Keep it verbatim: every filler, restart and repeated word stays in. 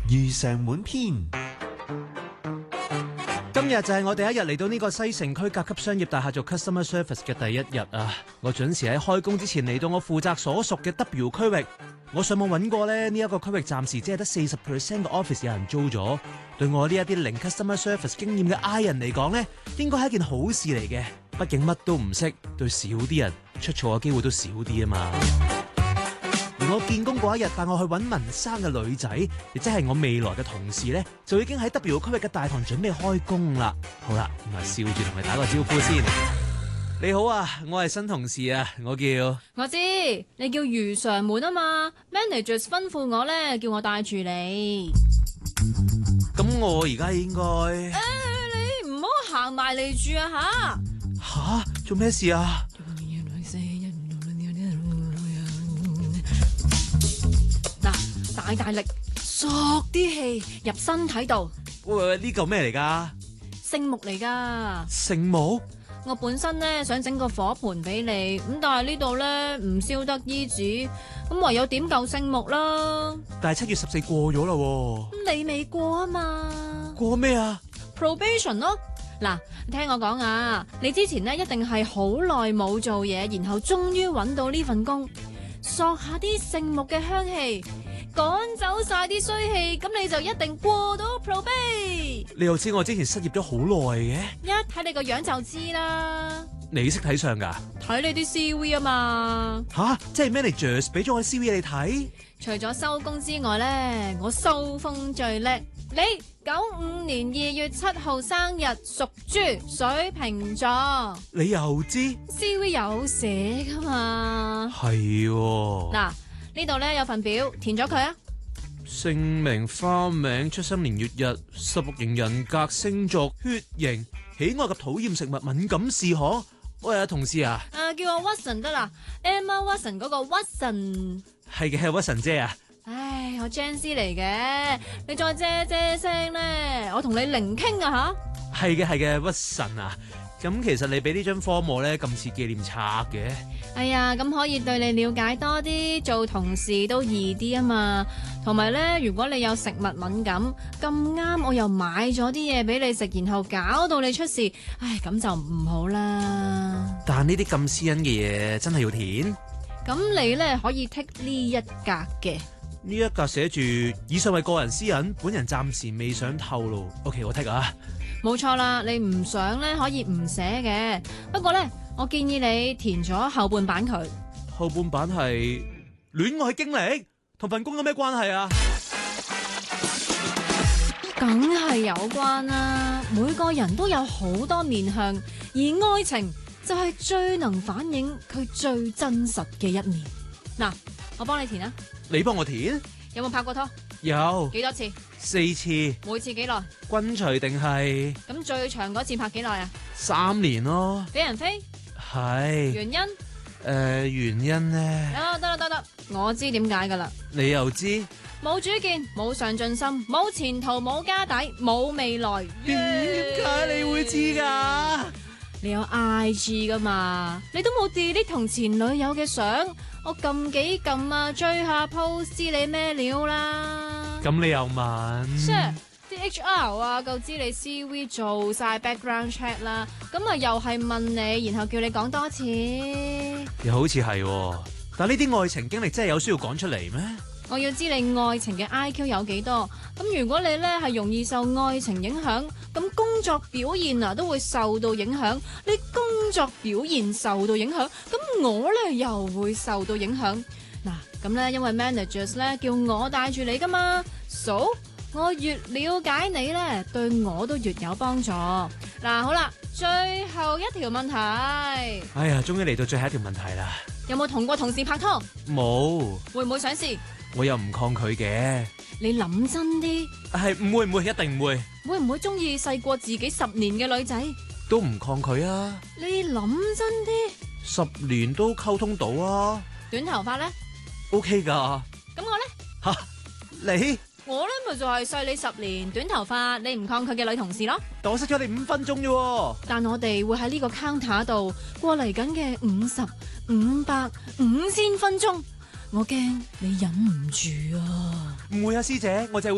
如常滿篇。 今日就係我第一日嚟到呢個西城區甲級商業大廈做 customer service 嘅第一日啊！我準時喺開工之前嚟到我負責所屬嘅 W 區域。我上網揾過咧，呢一個區域暫時只係得四十 percent 嘅 office 有人租咗。對我呢一啲零 customer service 經驗嘅 I 人嚟講呢，應該係一件好事嚟嘅。畢竟乜都唔識，對少啲人出錯嘅機會都少啲啊嘛。而我見工嗰一日帶我去揾文生嘅女仔，亦即係我未來嘅同事呢，就已經喺 W 區域嘅大堂準備開工啦。好啦，咁啊笑住同佢打個招呼先。你好啊，我係新同事啊，我叫我知你叫如常滿啊嘛 ，managers 吩咐我呢，叫我帶住你。 咁我而家應該誒、 欸，你唔好行埋嚟住啊吓！ 吓，做咩事啊？ 嗱，大大力索啲氣入身體度。 喂，呢嚿咩嚟噶？ 聖木嚟噶。 聖木？ 我本身咧想整個火盆俾你，咁但係呢度咧唔燒得衣紙，咁唯有點嚿聖木啦。 但係七月十四過咗啦， 咁你未過啊嘛？ 過咩啊 ？Probation 咯。嗱，聽我講啊，你之前咧一定係好耐冇做嘢，然後終於揾到呢份工，索下啲聖木嘅香氣，趕走晒啲衰氣，咁你就一定過到 probation。 你又知我之前失業咗好耐嘅？ 一睇你個樣就知啦。 你識睇相噶？ 睇你啲 C V 啊嘛。 吓，即係 managers 俾咗我 C V 你睇？ 除咗收工之外咧，我收風最叻。你九五年二月七號生日，屬豬，水瓶座。 你又知 ？C V 有寫噶嘛？ 係喎。 嗱，呢度咧有份表，填咗佢啊。 姓名、花名、出生年月日、十六型人格、星座、血型、喜愛及討厭食物、敏感事項。喂啊，同事啊。 誒，叫我 Watson 得啦 ，Emma Watson 嗰個 Watson。 係嘅，係 Watson 姐啊。 唉，我 Janice 嚟嘅，你再啫啫聲咧，我同你零傾啊吓。 係嘅，係嘅，Watson啊。咁其實你俾呢張 form 我咧，咁似紀念冊嘅。 哎呀，咁可以對你了解多啲，做同事都易啲啊嘛。同埋咧，如果你有食物敏感，咁啱我又買咗啲嘢俾你食，然後搞到你出事，唉，咁就唔好啦。 但呢啲咁私隱嘅嘢，真係要填？ 咁你咧可以剔呢一格嘅。 呢一格寫住以上為個人私隱，本人暫時未想透露。OK， 我剔啊。 冇錯啦，你唔想咧可以唔寫嘅，不過咧我建議你填咗後半版佢。 後半版係戀愛經歷，同份工有咩關係啊？ 梗係有關啦，每個人都有好多面向，而愛情就係最能反映佢最真實嘅一面。嗱，我幫你填啊。 你幫我填？ 有冇拍過拖？ 有。 幾多次？ 四次。 每次幾耐？ 均除定係？ 咁最長嗰次拍幾耐啊？ 三年咯。 俾人飛？ 係。 原因？誒、 呃，原因呢？ 啊，得啦得啦，我知點解噶啦。 你又知？ 冇主見，冇上進心，冇前途，冇家底，冇未來。 點解你會知噶？ 你有 I G 噶嘛？你都冇 delete 同前女友嘅相，我撳幾撳啊，追下 post 知你咩料啦。 咁你又問？ Sir， 啲 H R 啊，夠知你 C V 做晒 background check 啦，咁啊又係問你，然後叫你講多次。 又好似係，但呢啲愛情經歷真係有需要講出嚟咩？ 我要知你愛情嘅 I Q 有幾多，咁如果你咧係容易受愛情影響，咁工作表現啊都會受到影響。你工作表現受到影響，咁我咧又會受到影響。嗱，咁咧因為 managers 咧叫我帶住你噶嘛 ，so 我越了解你咧，對我都越有幫助。嗱，好啦，最後一條問題。 哎呀，終於嚟到最後一條問題啦。 有冇同過同事拍拖？ 冇。 會唔會想試？ 我又唔抗拒嘅。 你諗真啲。 係唔會唔會，一定唔會。 會唔會中意細過自己十年嘅女仔？ 都唔抗拒啊。 你諗真啲。 十年都溝通到啊。 短頭髮咧 ？OK 噶。 咁我咧？ 吓，你？ 我咧咪就係細你十年，短頭髮，你唔抗拒嘅女同事咯。 但我識咗你五分鐘啫。 但我哋會喺呢個 counter 度過嚟緊嘅五十、五百、五千分鐘，我驚你忍唔住啊！ 唔會啊，師姐，我就係會。